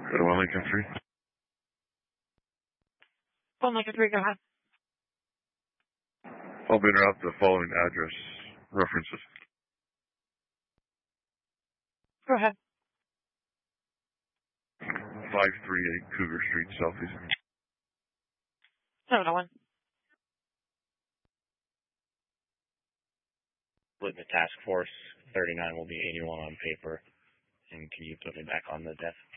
Go to Lincoln 3. Phone Lincoln 3, go ahead. I'll be out the following address references. Go ahead. 538 Cougar Street, Southeast. 701. Litman Task Force 39 will be 81 on paper. And can you put me back on the desk?